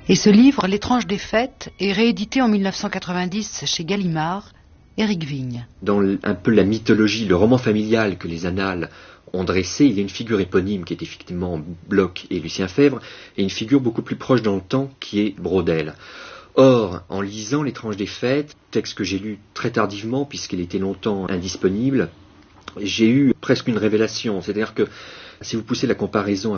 Et ce livre, L'étrange défaite, est réédité en 1990 chez Gallimard, Éric Vigne. Dans un peu la mythologie, le roman familial que les Annales ont dressé, il y a une figure éponyme qui est effectivement Bloch et Lucien Febvre, et une figure beaucoup plus proche dans le temps qui est Braudel. Or, en lisant L'étrange défaite, texte que j'ai lu très tardivement puisqu'il était longtemps indisponible, j'ai eu presque une révélation, c'est-à-dire que si vous poussez la comparaison